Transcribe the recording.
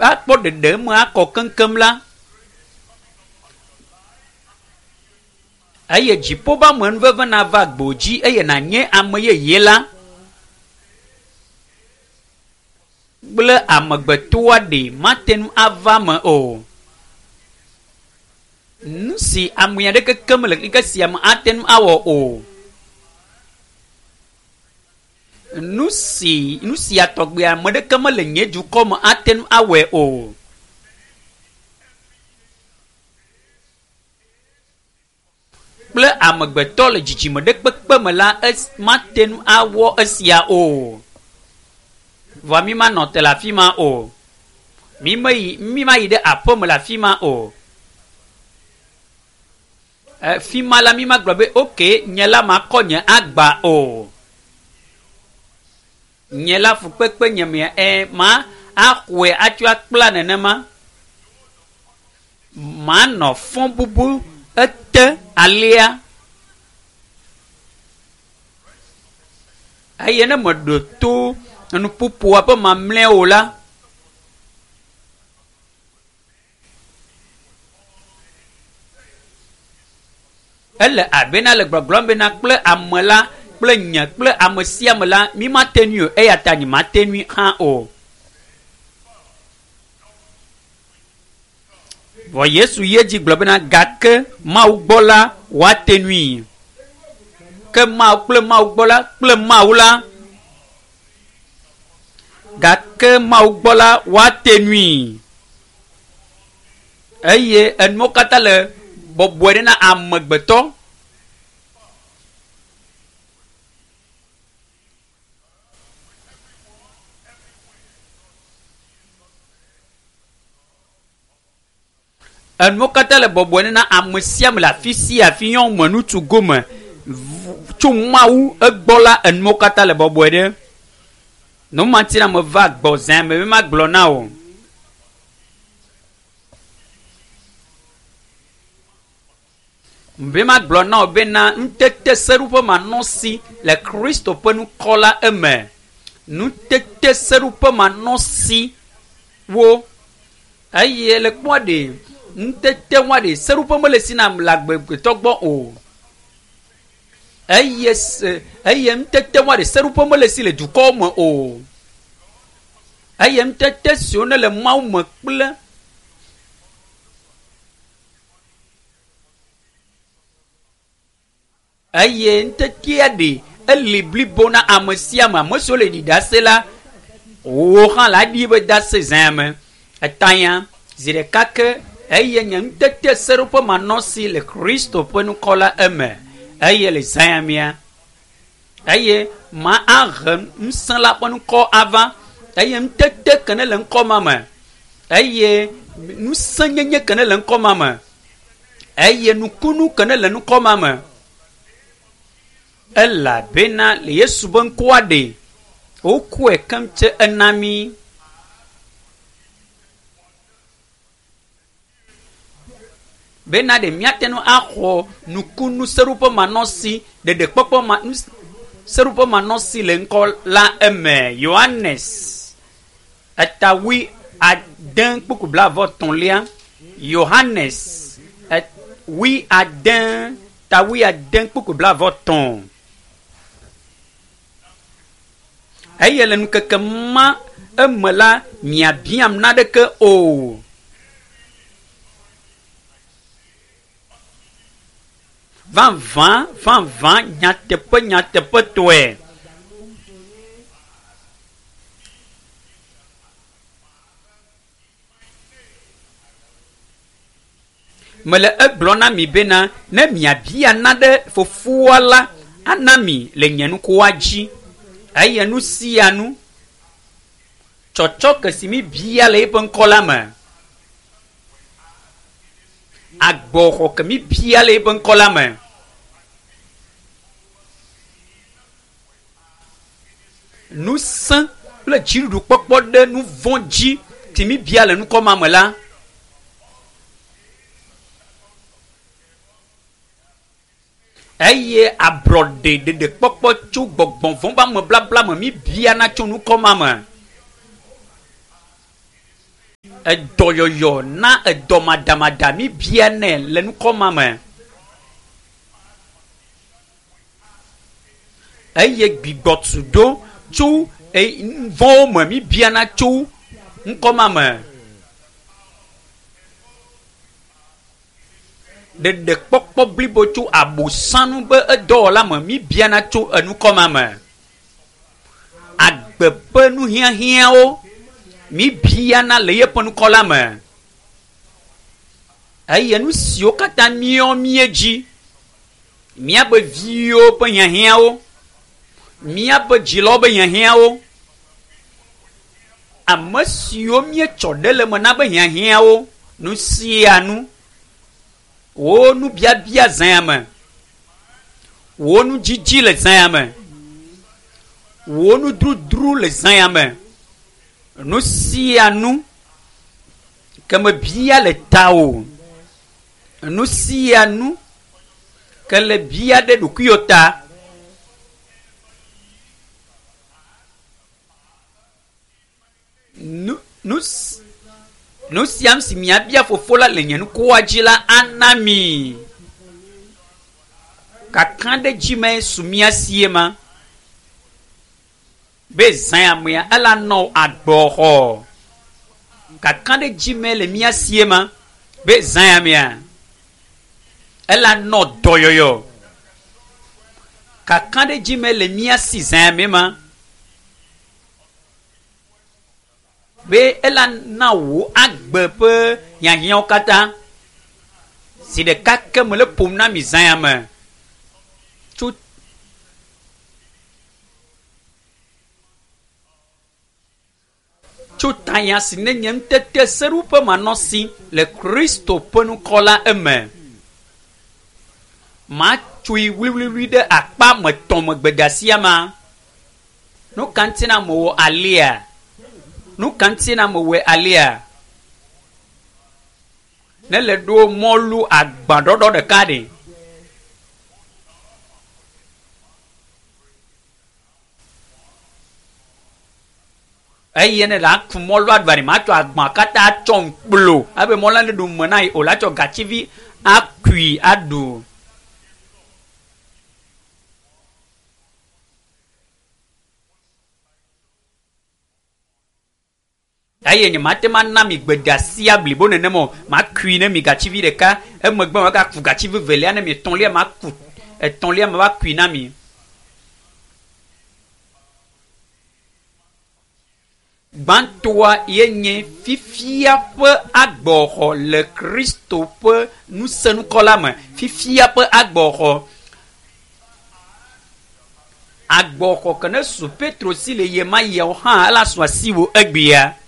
akpɔ dede me akɔ keŋkeŋ la eye dziƒo ba me veve na va gbo dzi eye na nye ame yeye la kple amegbetoa ɖe mate ŋu ava me o. Nu si ame aɖeke kem le ke sia me ate ŋu awɔ o. Nu sia tɔgbe ame ɖeke me le nye dukɔ me ate ŋu awɔe o. Kple amegbetɔ le dzidzime ɖe kpekpe me la mate ŋu awɔ esia o. Vɔ mi ma nɔ te le afi ma o. Mi ma yi ɖe aƒe me le afi ma o. Fi ma la mi ma gblɔ be ok nye la ma kɔ nye agba o. Nye la fukpekpe nye mia ma axɔe atso akpla nenema. Ma nɔ fɔn bubu ete alia. Eye ne me ɖo to nuƒoƒoa ƒe mamlɛawo la ele abena le gbɔgblɔm bena kple ame la kple nye kple ame sia ame la mi ma te nui o eya ta nye ma te nui hã o. Vɔ Yesu ye dzi gblɔ bena gake Mawu gbɔ la woate nui. Ke Mawu kple Mawu gbɔ la kple Mawu la gake Mawu gbɔ la woate nui. Eye enuwo katã le bɔbɔe ɖe na amegbetɔ. Enuwo katã le bɔbɔe ɖe na ame sia ame le afi sia afi nyɔnu me ŋutsu gome tso Mawu egbɔ la enuwo katã le bɔbɔe ɖe. Numatina me va gbɔ zã me ma gblɔ na o. Mbe ma gblɔ na o bena nutete seɖoƒe manɔsi le Kristo ƒe nukɔ la eme. Nutete seɖoƒe manɔsi wo eye le kpɔ ɖe nutete wa ɖe seɖoƒe mele si na le agbetɔ gbɔ o. Eye nutete wa ɖe seɖoƒe mele si le dukɔwo me o. Eye nutete siwo ne le Mawu me kple eye ntetea ɖe eli blibo na ame sia ame siwo le ɖiɖase la wo hã la ɖi be dase zã me etanya zi ɖeka ke eye nye nutete seɖoƒe manɔsi le Kristo ƒe nukɔ la eme eye le zã mia eye ma ahe ŋusẽ la ƒe nukɔ ava eye nutete kene le ŋkɔ ma me eye ŋusẽ nyenye kene le ŋkɔ ma me eye nukunu kene le nukɔ ma me. Elabena le Yesu be ŋkɔa ɖe wokɔe kem tse ena mi. Bena ɖe miate ŋu axɔ nukunu seɖoƒe manɔsi ɖeɖekpɔkpɔ seɖoƒe manɔsi le ŋkɔ la eme. Yohanes etawui ade kpuku blavɔtɔ̃lia. Yohanes wi ade tawui ade kpuku blavɔtɔ̃. Eye le nukeke ma eme la miabiam naɖeke o. Vavã nyateƒe tɔe. Mele egblɔ na mi bena ne miabia naɖe fofoa la ana mi le nye nukuwa dzi. Eye nu sia nu tsɔtsɔ ke si mi bia le eƒe ŋkɔ la me. Agbɔxɔ ke mi bia le eƒe ŋkɔ la me. Nusẽ kple dziɖuɖu kpɔkpɔ ɖe nu vɔ̃ dzi si mi bia le nukɔ ma me la. Eye abrɔɖe ɖeɖekpɔkpɔ tso gbɔgbɔ vɔ̃ ba me blabla me mi bia na tso nukɔ ma me. edoyoyo na edomadamada mi biane le nukoma me eye gbigbotudo tso vɔn me mi biana tso nkɔma me ɖeɖekpɔkpɔ blibo tso abosanu be edɔwɔla me mi biana tso enukɔma me agbe ƒe nuhiahiãwo mi biana le yeƒe nukɔla me eye nu siwo katã miɔ miedzi miabe viwo ƒe hiahiãwo miabe dzilawo be hiahiãwo ame siwo mietsɔ ɖe le me na be hiahiãwo nu sia nu wo nu biabia zãya me wo nu dzidzi le zãya me wo nu drudru le zãya me nu sia nu ke me bia le tawò nu sia nu ke le bia ɖe ɖokuiwo ta nu siam si miabia fofo la le nye nukuwa dzi la anami kakã ɖe dzi me su mia sie ma be zãya mea ela nɔ agbɔxɔ kakã ɖe dzi me le mia sie ma be zãya mea ela nɔ dɔyɔyɔ kakã ɖe dzi me le mia si zãya me ma be ela na wo agbe ƒe hiahiãwo katã si ɖeka ke me le ƒom na mi zãya me tso tanya si ne nye ŋutete seɖoƒe manɔsi le Kristo ƒe nukɔla eme matsoe wliwliwli ɖe akpa metɔ̃ me gbedasia ma nu ka ŋuti na mewɔ alia nu ka ŋuti na mewɔe alia ne le ɖo mɔlu agbãɖɔɖɔ ɖeka ɖe eye ne la ku mɔlu aɖuari ma tsɔ agbã katã atsɔ ŋkplo abe mɔla ne ɖo me na yi o la tsɔ gatsivi akui aɖu eye nye mate ma na mi gbedasia blibo nenem o ma kui ne mi gatsivi ɖeka emegbe ma gaku gatsivi velia ne mi etɔ̃lia ma ku etɔ̃lia ma va kui na mi gbãtɔa ye nye fifia ƒe agbɔxɔ le Kristo ƒe nusenukɔla me fifia ƒe agbɔxɔ agbɔxɔ ke ne su Petro si le ye ma yawo hã ela su asi wo egbea